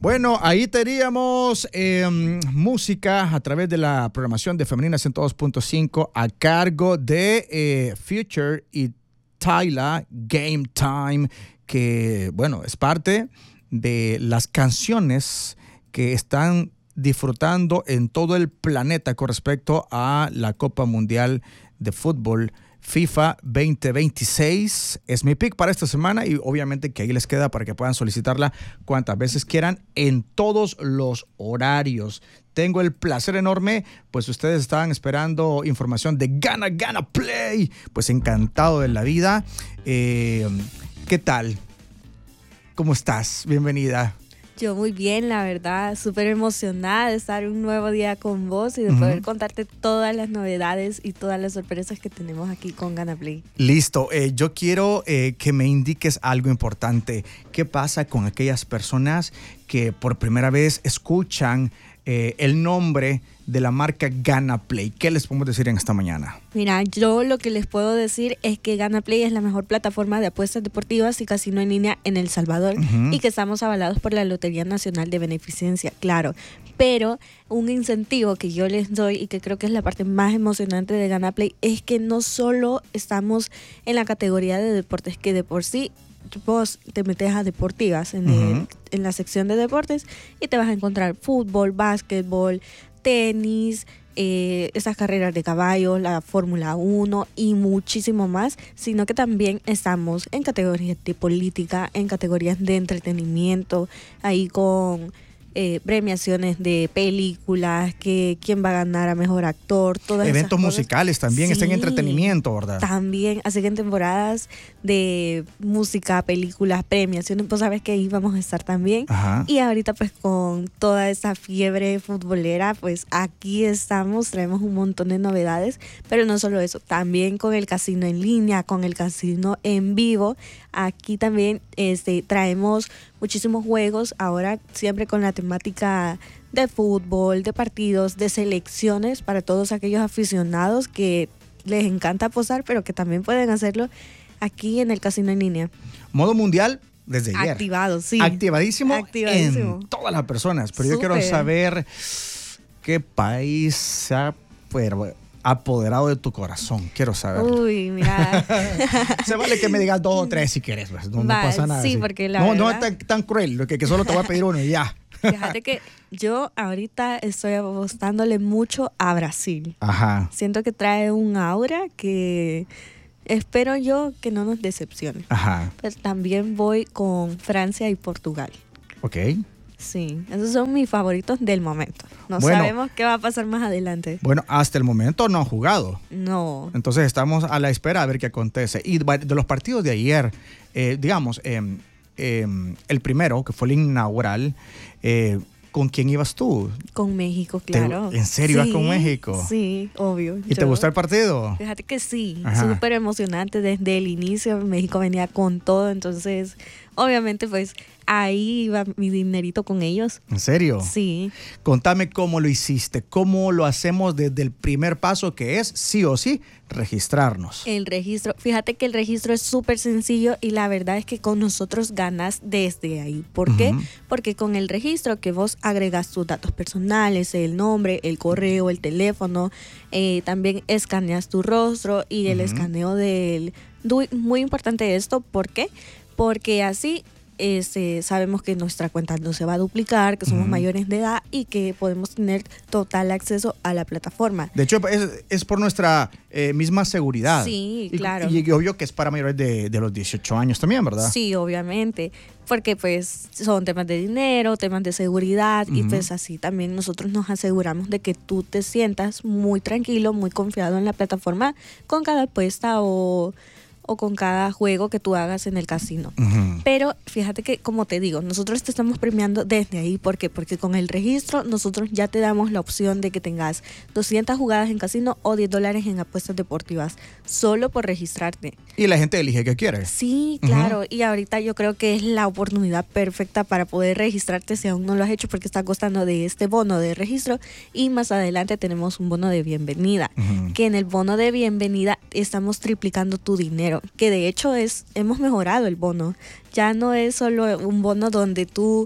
Bueno, ahí teníamos música a través de la programación de Femenina 102.5 a cargo de Future y Tyla, Game Time, que, bueno, es parte de las canciones que están disfrutando en todo el planeta con respecto a la Copa Mundial de Fútbol FIFA 2026. Es mi pick para esta semana y obviamente que ahí les queda para que puedan solicitarla cuantas veces quieran en todos los horarios. Tengo el placer enorme, pues ustedes estaban esperando información de Gana Play. Pues encantado de la vida. ¿Qué tal? ¿Cómo estás? Bienvenida. Yo muy bien, la verdad, súper emocionada de estar un nuevo día con vos y de poder contarte todas las novedades y todas las sorpresas que tenemos aquí con Gana Play. Listo, yo quiero que me indiques algo importante. ¿Qué pasa con aquellas personas que por primera vez escuchan el nombre de la marca Gana Play? ¿Qué les podemos decir en esta mañana? Mira, yo lo que les puedo decir es que Gana Play es la mejor plataforma de apuestas deportivas y casino en línea en El Salvador y que estamos avalados por la Lotería Nacional de Beneficencia, claro. Pero un incentivo que yo les doy y que creo que es la parte más emocionante de Gana Play es que no solo estamos en la categoría de deportes, que de por sí vos te metes a deportivas en la sección de deportes y te vas a encontrar fútbol, básquetbol, tenis, esas carreras de caballos, la Fórmula 1 y muchísimo más, sino que también estamos en categorías de política, en categorías de entretenimiento, ahí con premiaciones de películas, que quién va a ganar a mejor actor, todas esas eventos cosas. musicales también, Sí, están en entretenimiento, ¿verdad? También, así que en temporadas de música, películas, premiaciones, pues sabes que ahí vamos a estar también. Ajá. Y ahorita pues con toda esa fiebre futbolera, pues aquí estamos, traemos un montón de novedades, pero no solo eso, también con el casino en línea, con el casino en vivo, aquí también traemos muchísimos juegos, ahora siempre con la temática de fútbol, de partidos, de selecciones para todos aquellos aficionados que les encanta apostar, pero que también pueden hacerlo aquí en el casino en línea. Modo mundial desde ayer. Activado, sí. Activadísimo Activadísimo. en todas las personas. Pero yo Súper. quiero saber qué país se ha apoderado de tu corazón. Quiero saber. Uy, mira. Se vale que me digas 2 o 3 si quieres. Pues. No pasa nada. Sí, así. porque la no verdad, es tan cruel, que solo te voy a pedir uno y ya. Fíjate que yo ahorita estoy apostándole mucho a Brasil. Ajá. Siento que trae un aura que espero yo que no nos decepcione. Ajá. Pero también voy con Francia y Portugal. Ok. Sí, esos son mis favoritos del momento. No Bueno. sabemos qué va a pasar más adelante. Bueno, hasta el momento no han jugado. No. Entonces estamos a la espera a ver qué acontece. Y de los partidos de ayer, digamos, el primero, que fue el inaugural, ¿con quién ibas tú? Con México, claro. ¿En serio ibas con México? Sí, obvio. ¿Y te gustó el partido? Fíjate que sí, Ajá. súper emocionante desde el inicio. México venía con todo, entonces obviamente pues ahí iba mi dinerito con ellos. ¿En serio? Sí. Contame cómo lo hiciste, cómo lo hacemos desde el primer paso, que es sí o sí registrarnos. El registro, fíjate que el registro es súper sencillo y la verdad es que con nosotros ganas desde ahí. ¿Por qué? Porque con el registro que vos agregas tus datos personales, el nombre, el correo, el teléfono, también escaneas tu rostro y el escaneo del DUI. Muy importante esto, ¿por qué? Porque así sabemos que nuestra cuenta no se va a duplicar, que somos mayores de edad y que podemos tener total acceso a la plataforma. De hecho, es por nuestra misma seguridad. Sí, claro. Y obvio que es para mayores de los 18 años también, ¿verdad? Sí, obviamente, porque pues son temas de dinero, temas de seguridad y pues así también nosotros nos aseguramos de que tú te sientas muy tranquilo, muy confiado en la plataforma con cada apuesta o con cada juego que tú hagas en el casino. Pero fíjate que, como te digo, nosotros te estamos premiando desde ahí. ¿Por qué? Porque con el registro nosotros ya te damos la opción de que tengas 200 jugadas en casino o $10 en apuestas deportivas, solo por registrarte. Y la gente elige qué quiere. Sí, claro. Y ahorita yo creo que es la oportunidad perfecta para poder registrarte si aún no lo has hecho, porque está costando de este bono de registro y más adelante tenemos un bono de bienvenida, que en el bono de bienvenida estamos triplicando tu dinero. dinero, que de hecho hemos mejorado el bono. Ya no es solo un bono donde tú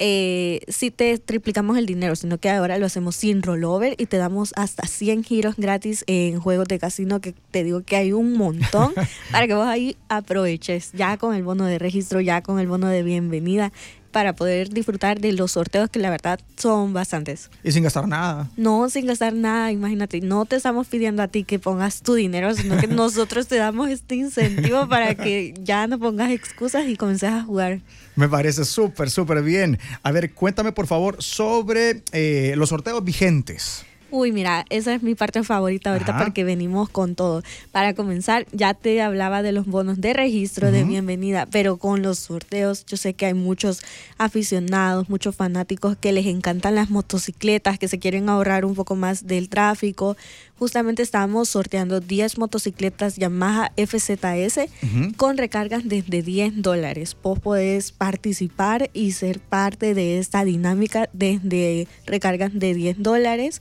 sí te triplicamos el dinero, sino que ahora lo hacemos sin rollover y te damos hasta 100 giros gratis en juegos de casino, que te digo que hay un montón para que vos ahí aproveches, ya con el bono de registro, ya con el bono de bienvenida, para poder disfrutar de los sorteos, que la verdad son bastantes. Y sin gastar nada. No, sin gastar nada, imagínate, no te estamos pidiendo a ti que pongas tu dinero, sino que nosotros te damos este incentivo para que ya no pongas excusas y comiences a jugar. Me parece súper, súper bien. A ver, cuéntame por favor sobre los sorteos vigentes. Uy, mira, esa es mi parte favorita ahorita. Ajá. Porque venimos con todo. Para comenzar, ya te hablaba de los bonos de registro, de bienvenida, pero con los sorteos yo sé que hay muchos aficionados, muchos fanáticos que les encantan las motocicletas, que se quieren ahorrar un poco más del tráfico. Justamente estábamos sorteando 10 motocicletas Yamaha FZS con recargas desde $10. Vos podés participar y ser parte de esta dinámica desde recargas de $10.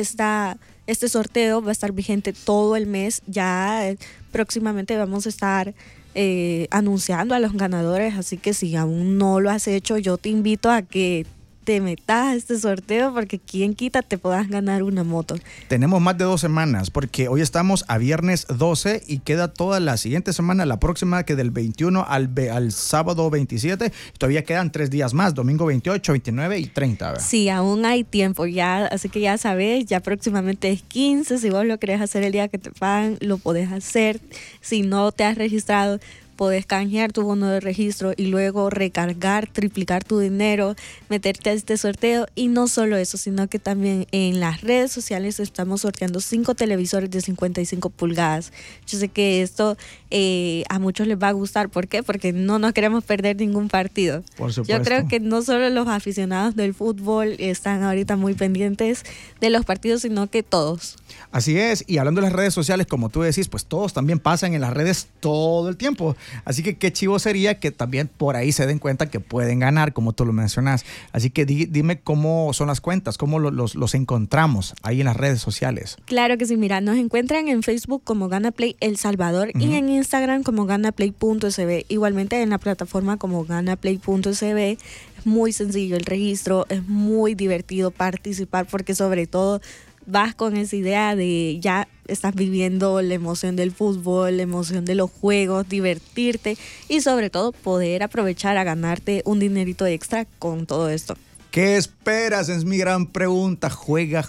Este sorteo va a estar vigente todo el mes. Ya próximamente vamos a estar anunciando a los ganadores, así que si aún no lo has hecho, yo te invito a que te metas a este sorteo, porque quién quita te puedas ganar una moto. Tenemos más de 2 semanas, porque hoy estamos a viernes 12 y queda toda la siguiente semana, la próxima, que del 21 al sábado 27. Todavía quedan 3 días más, domingo 28, 29 y 30. ¿verdad? Sí, aún hay tiempo ya, así que ya sabes, ya próximamente es 15. Si vos lo querés hacer el día que te pagan, lo podés hacer. Si no te has registrado, podés canjear tu bono de registro y luego recargar, triplicar tu dinero, meterte a este sorteo. Y no solo eso, sino que también en las redes sociales estamos sorteando 5 televisores de 55 pulgadas. Yo sé que esto a muchos les va a gustar. ¿Por qué? Porque no nos queremos perder ningún partido. Por supuesto. Yo creo que no solo los aficionados del fútbol están ahorita muy pendientes de los partidos, sino que todos. Así es, y hablando de las redes sociales, como tú decís, pues todos también pasan en las redes todo el tiempo. Así que qué chivo sería que también por ahí se den cuenta que pueden ganar, como tú lo mencionas. Así que dime cómo son las cuentas, cómo los encontramos ahí en las redes sociales. Claro que sí, mira, nos encuentran en Facebook como GanaPlay El Salvador y en Instagram como ganaplay.sb. Igualmente en la plataforma como ganaplay.sb. Es muy sencillo el registro, es muy divertido participar, porque sobre todo vas con esa idea de ya estás viviendo la emoción del fútbol, la emoción de los juegos, divertirte y sobre todo poder aprovechar a ganarte un dinerito extra con todo esto. ¿Qué esperas? Es mi gran pregunta. Juega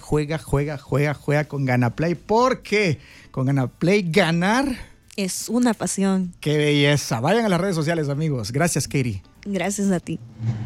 con GanaPlay. ¿Por qué? Con GanaPlay ganar es una pasión. ¡Qué belleza! Vayan a las redes sociales, amigos. Gracias, Katie. Gracias a ti.